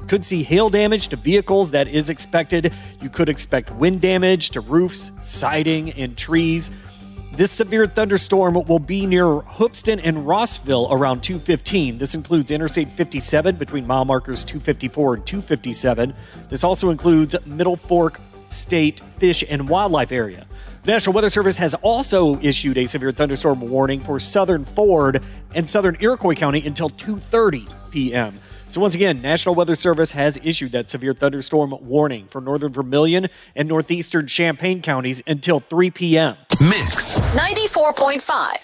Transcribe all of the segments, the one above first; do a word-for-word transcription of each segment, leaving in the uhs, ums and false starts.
Could see hail damage to vehicles that is expected. You could expect wind damage to roofs, siding, and trees. This severe thunderstorm will be near Hoopeston and Rossville around two fifteen. This includes Interstate fifty-seven between mile markers two fifty-four and two fifty-seven. This also includes Middle Fork State Fish and Wildlife Area. The National Weather Service has also issued a severe thunderstorm warning for southern Ford and southern Iroquois County until two thirty p.m. So once again, National Weather Service has issued that severe thunderstorm warning for northern Vermilion and northeastern Champaign counties until three p.m. Mix ninety-four point five.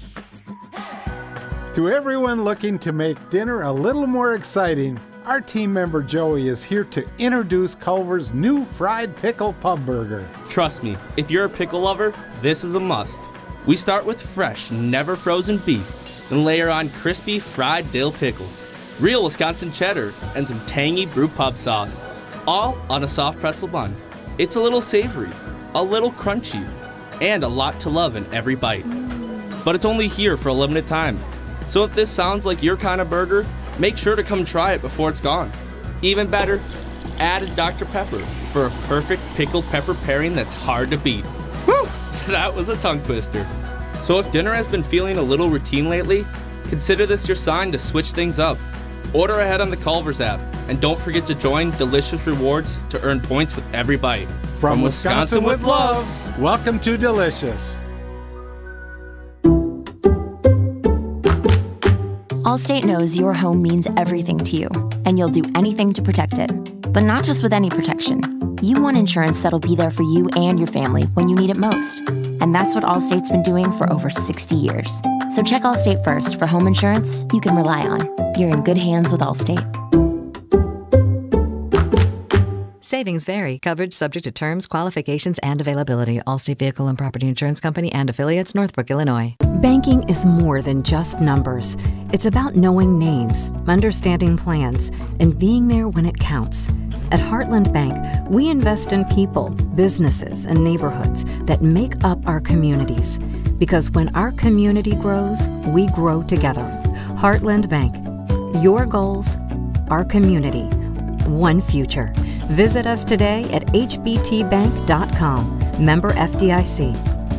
To everyone looking to make dinner a little more exciting, our team member Joey is here to introduce Culver's new fried pickle pub burger. Trust me, if you're a pickle lover, this is a must. We start with fresh, never frozen beef, then layer on crispy fried dill pickles, real Wisconsin cheddar, and some tangy brew pub sauce, all on a soft pretzel bun. It's a little savory, a little crunchy, and a lot to love in every bite. But it's only here for a limited time. So if this sounds like your kind of burger, make sure to come try it before it's gone. Even better, add a Doctor Pepper for a perfect pickled pepper pairing that's hard to beat. Whew, that was a tongue twister. So if dinner has been feeling a little routine lately, consider this your sign to switch things up. Order ahead on the Culver's app, and don't forget to join Delicious Rewards to earn points with every bite. From, From Wisconsin, Wisconsin with love, welcome to Delicious. Allstate knows your home means everything to you, and you'll do anything to protect it. But not just with any protection. You want insurance that'll be there for you and your family when you need it most. And that's what Allstate's been doing for over sixty years. So check Allstate first for home insurance you can rely on. You're in good hands with Allstate. Savings vary. Coverage subject to terms, qualifications, and availability. Allstate Vehicle and Property Insurance Company and affiliates, Northbrook, Illinois. Banking is more than just numbers. It's about knowing names, understanding plans, and being there when it counts. At Heartland Bank, we invest in people, businesses, and neighborhoods that make up our communities. Because when our community grows, we grow together. Heartland Bank. Your goals, our community, one future. Visit us today at h b t bank dot com. Member F D I C.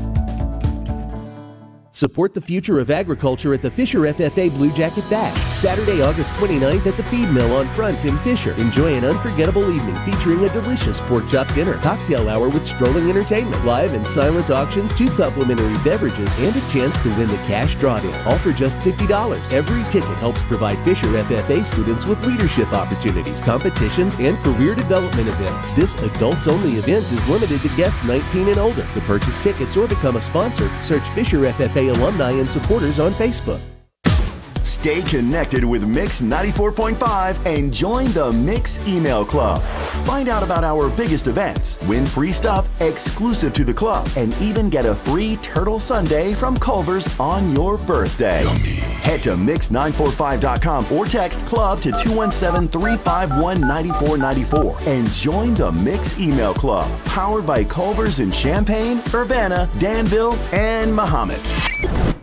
Support the future of agriculture at the Fisher F F A Blue Jacket Bash, Saturday, August twenty-ninth at the Feed Mill on Front in Fisher. Enjoy an unforgettable evening featuring a delicious pork chop dinner, cocktail hour with strolling entertainment, live and silent auctions, two complimentary beverages, and a chance to win the cash drawdown, all for just fifty dollars. Every ticket helps provide Fisher F F A students with leadership opportunities, competitions, and career development events. This adults-only event is limited to guests nineteen and older. To purchase tickets or become a sponsor, search Fisher F F A alumni and supporters on Facebook. Stay connected with Mix ninety-four point five and join the Mix email club. Find out about our biggest events, win free stuff exclusive to the club, and even get a free Turtle Sundae from Culver's on your birthday. Yummy. Head to mix nine four five dot com or text club to two one seven, three five one, nine four nine four and join the Mix email club, powered by Culver's in Champaign, Urbana, Danville, and Mahomet.